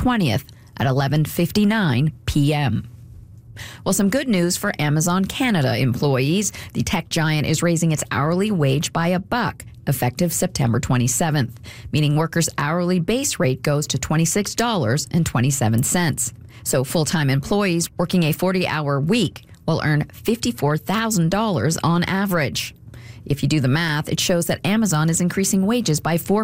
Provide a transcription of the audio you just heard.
20th at 11:59 p.m. Well, some good news for Amazon Canada employees. The tech giant is raising its hourly wage by $1, effective September 27th, meaning workers' hourly base rate goes to $26.27. So full-time employees working a 40-hour week will earn $54,000 on average. If you do the math, it shows that Amazon is increasing wages by 4%